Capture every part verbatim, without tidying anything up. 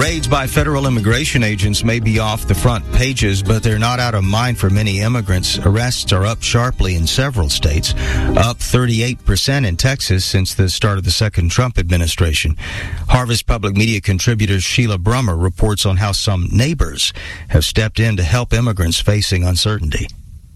Raids by federal immigration agents may be off the front pages, but they're not out of mind for many immigrants. Arrests are up sharply in several states, up thirty-eight percent in Texas since the start of the second Trump administration. Harvest Public Media contributor Sheila Brummer reports on how some neighbors have stepped in to help immigrants facing uncertainty.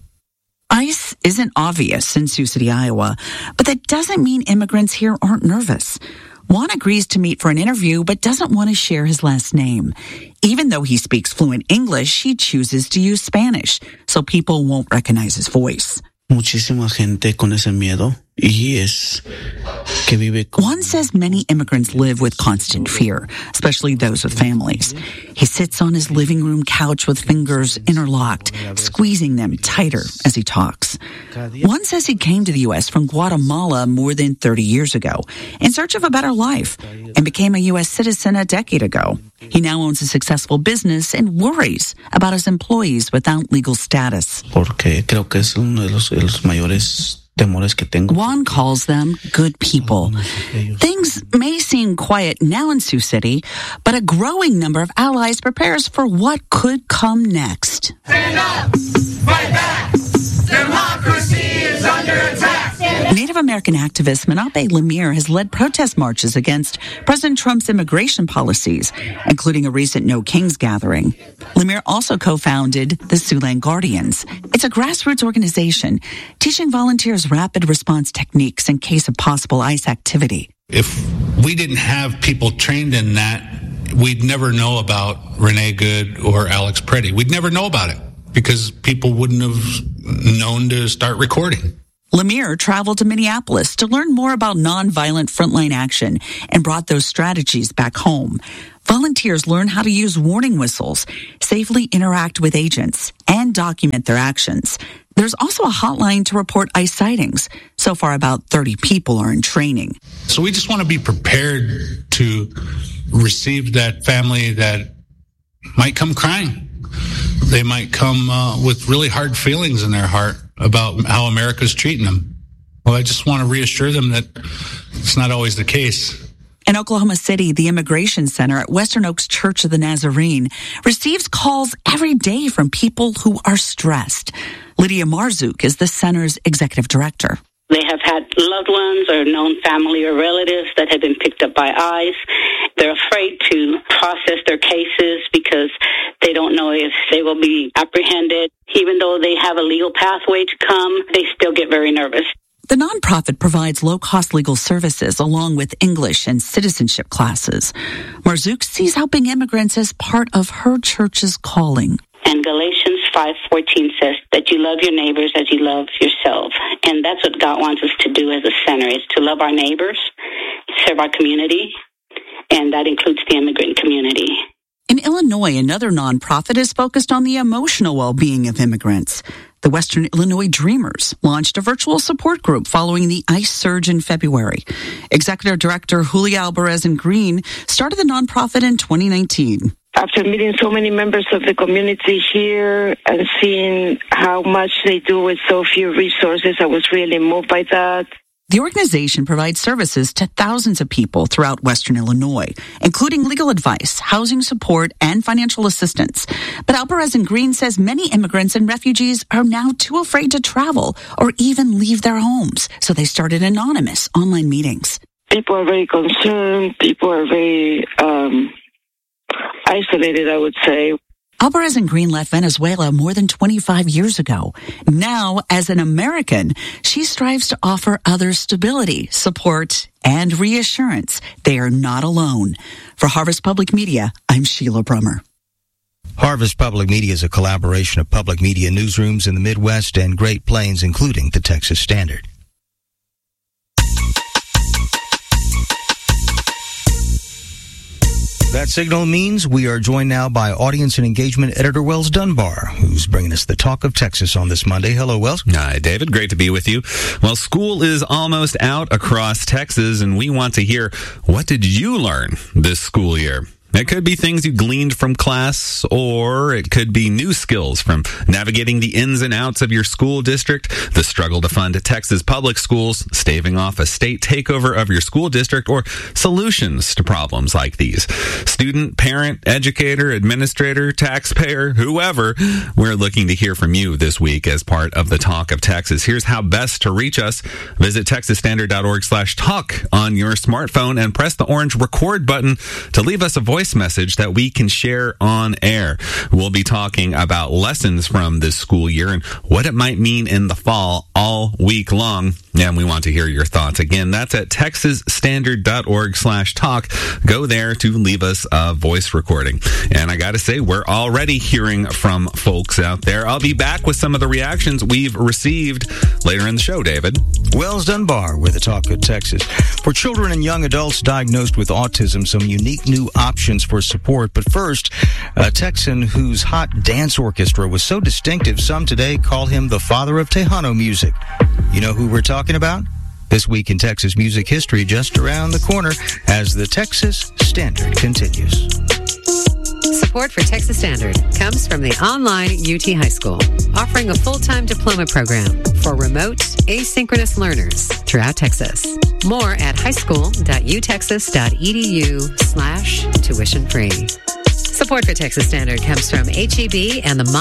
ICE isn't obvious in Sioux City, Iowa, but that doesn't mean immigrants here aren't nervous. Juan agrees to meet for an interview, but doesn't want to share his last name. Even though he speaks fluent English, he chooses to use Spanish, so people won't recognize his voice. Muchísima gente con ese miedo y es que vive con... Juan says many immigrants live with constant fear, especially those with families. He sits on his living room couch with fingers interlocked, squeezing them tighter as he talks. Juan says he came to the U S from Guatemala more than thirty years ago in search of a better life and became a U S citizen a decade ago. He now owns a successful business and worries about his employees without legal status. Porque creo que es uno de los, de los mayores temores que tengo. Juan calls them good people. Things may seem quiet now in Sioux City, but a growing number of allies prepares for what could come next. Stand up! Fight back! Democracy is under attack! Native American activist Menape Lemire has led protest marches against President Trump's immigration policies, including a recent No Kings gathering. Lemire also co-founded the Siouxland Guardians. It's a grassroots organization teaching volunteers rapid response techniques in case of possible ICE activity. If we didn't have people trained in that, we'd never know about Renee Good or Alex Preddy. We'd never know about it because people wouldn't have known to start recording. Lemire traveled to Minneapolis to learn more about nonviolent frontline action and brought those strategies back home. Volunteers learn how to use warning whistles, safely interact with agents, and document their actions. There's also a hotline to report ICE sightings. So far, about thirty people are in training. So we just want to be prepared to receive that family that might come crying. They might come uh, with really hard feelings in their heart about how America's treating them. Well, I just want to reassure them that it's not always the case. In Oklahoma City, the Immigration Center at Western Oaks Church of the Nazarene receives calls every day from people who are stressed. Lydia Marzuk is the center's executive director. They have had loved ones or known family or relatives that have been picked up by ICE. They're afraid to process their cases because they don't know if they will be apprehended. Even though they have a legal pathway to come, they still get very nervous. The nonprofit provides low-cost legal services along with English and citizenship classes. Marzuk sees helping immigrants as part of her church's calling. And Galatians five fourteen says that you love your neighbors as you love yourself. And that's what God wants us to do as a center, is to love our neighbors, serve our community, and that includes the immigrant community. In Illinois, another nonprofit is focused on the emotional well-being of immigrants. The Western Illinois Dreamers launched a virtual support group following the ICE surge in February. Executive Director Julia Alvarez and Green started the nonprofit in twenty nineteen. After meeting so many members of the community here and seeing how much they do with so few resources, I was really moved by that. The organization provides services to thousands of people throughout Western Illinois, including legal advice, housing support, and financial assistance. But Alvarez and Green says many immigrants and refugees are now too afraid to travel or even leave their homes, so they started anonymous online meetings. People are very concerned. People are very um, isolated, I would say. Alvarez and Green left Venezuela more than twenty-five years ago. Now, as an American, she strives to offer others stability, support, and reassurance they are not alone. For Harvest Public Media, I'm Sheila Brummer. Harvest Public Media is a collaboration of public media newsrooms in the Midwest and Great Plains, including the Texas Standard. That signal means we are joined now by audience and engagement editor Wells Dunbar, who's bringing us the talk of Texas on this Monday. Hello, Wells. Hi, David. Great to be with you. Well, school is almost out across Texas, and we want to hear, what did you learn this school year? It could be things you gleaned from class, or it could be new skills from navigating the ins and outs of your school district, the struggle to fund Texas public schools, staving off a state takeover of your school district, or solutions to problems like these. Student, parent, educator, administrator, taxpayer, whoever, we're looking to hear from you this week as part of the Talk of Texas. Here's how best to reach us. Visit texas standard dot org slash talk on your smartphone and press the orange record button to leave us a voice message that we can share on air. We'll be talking about lessons from this school year and what it might mean in the fall all week long. And we want to hear your thoughts. Again, that's at texas standard dot org slash talk. Go there to leave us a voice recording. And I got to say, we're already hearing from folks out there. I'll be back with some of the reactions we've received later in the show, David. Wells Dunbar with a Talk of Texas. For children and young adults diagnosed with autism, some unique new options for support. But first, a Texan whose hot dance orchestra was so distinctive, some today call him the father of Tejano music. You know who we're talking about? This week in Texas music history, just around the corner as the Texas Standard continues. Support for Texas Standard comes from the online U T High School, offering a full-time diploma program for remote, asynchronous learners throughout Texas. More at highschool.utexas.edu slash tuition free. Support for Texas Standard comes from H E B and the